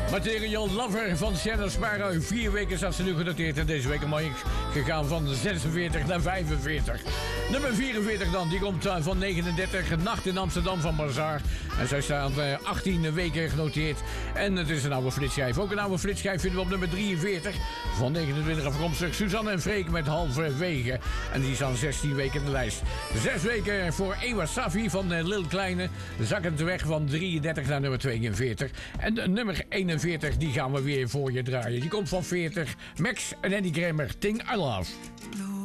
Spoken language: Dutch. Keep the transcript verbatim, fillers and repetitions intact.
Material Lover van Shannon Sparrow. Vier weken staat ze nu genoteerd en deze week mooi gegaan van zesenveertig naar vijfenveertig. Nummer vierenveertig dan, die komt van negenendertig. Nacht in Amsterdam van Bazaar. En zij staat achttien weken genoteerd. En het is een oude flitschijf. Ook een oude flitschijf vinden we op nummer drieënveertig. Van negenentwintig afkomstig Suzanne en Freek met Halverwege. En die staan zestien weken in de lijst. Zes weken voor Ewa Safi van Lil Kleine. Zakkend weg van drieëndertig naar nummer tweeënveertig. En de nummer eenenveertig, die gaan we weer voor je draaien. Die komt van veertig. Max en Eddie Kramer, Thing I Love.